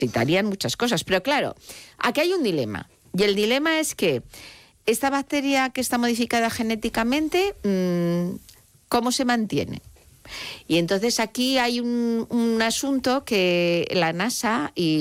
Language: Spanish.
necesitarían muchas cosas. Pero claro, aquí hay un dilema. Y el dilema es que esta bacteria que está modificada genéticamente, ¿cómo se mantiene? Y entonces aquí hay un asunto que la NASA y